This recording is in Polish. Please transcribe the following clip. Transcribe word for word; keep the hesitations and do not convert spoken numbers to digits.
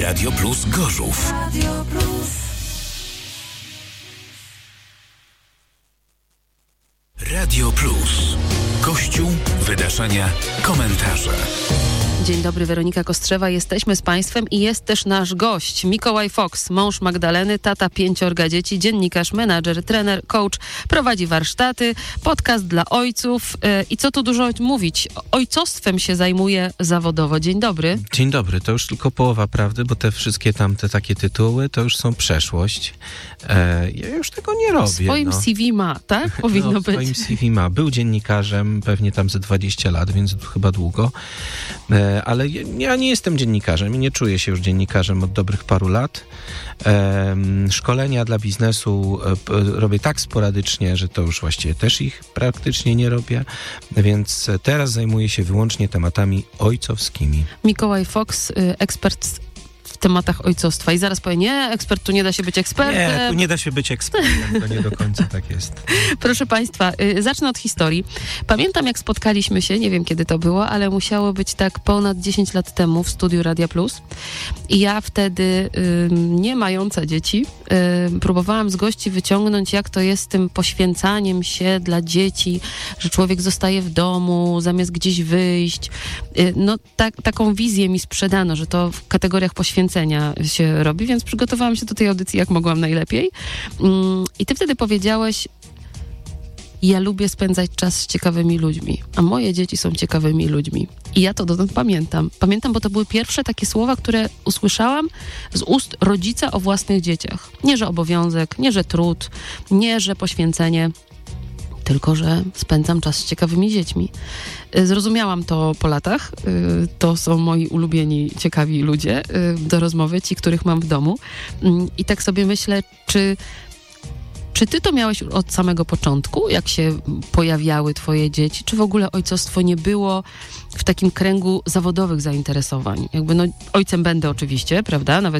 Radio Plus Gorzów. Radio Plus. Radio Plus. Kościół, wydarzenia, komentarze. Dzień dobry, Weronika Kostrzewa. Jesteśmy z Państwem i jest też nasz gość, Mikołaj Fox, mąż Magdaleny, tata pięciorga dzieci, dziennikarz, menadżer, trener, coach, prowadzi warsztaty, podcast dla ojców yy, i co tu dużo mówić, ojcostwem się zajmuje zawodowo. Dzień dobry. Dzień dobry, to już tylko połowa prawdy, bo te wszystkie tamte takie tytuły to już są przeszłość. E, ja już tego nie robię. W swoim no. C V ma, tak? Powinno no, być. W swoim C V ma. Był dziennikarzem pewnie tam ze dwadzieścia lat, więc chyba długo. E, ale ja nie jestem dziennikarzem i nie czuję się już dziennikarzem od dobrych paru lat. E, szkolenia dla biznesu e, robię tak sporadycznie, że to już właściwie też ich praktycznie nie robię, więc teraz zajmuję się wyłącznie tematami ojcowskimi. Mikołaj Fox, y, ekspert w tematach ojcostwa. I zaraz powie, nie, ekspert, tu nie da się być ekspertem. Nie, tu nie da się być ekspertem, to nie do końca tak jest. Proszę Państwa, y, zacznę od historii. Pamiętam, jak spotkaliśmy się, nie wiem kiedy to było, ale musiało być tak ponad dziesięć lat temu w studiu Radia Plus. I ja wtedy, y, nie mająca dzieci, y, próbowałam z gości wyciągnąć, jak to jest z tym poświęcaniem się dla dzieci, że człowiek zostaje w domu, zamiast gdzieś wyjść. Y, no, tak, taką wizję mi sprzedano, że to w kategoriach poświęcenia się robi, więc przygotowałam się do tej audycji jak mogłam najlepiej. Mm, I ty wtedy powiedziałeś, ja lubię spędzać czas z ciekawymi ludźmi, a moje dzieci są ciekawymi ludźmi. I ja to dotąd pamiętam. Pamiętam, bo to były pierwsze takie słowa, które usłyszałam z ust rodzica o własnych dzieciach. Nie, że obowiązek, nie, że trud, nie, że poświęcenie, tylko że spędzam czas z ciekawymi dziećmi. Zrozumiałam to po latach. To są moi ulubieni, ciekawi ludzie do rozmowy, ci, których mam w domu. I tak sobie myślę, czy, czy ty to miałeś od samego początku, jak się pojawiały twoje dzieci? Czy w ogóle ojcostwo nie było w takim kręgu zawodowych zainteresowań? Jakby no, ojcem będę oczywiście, prawda? Nawet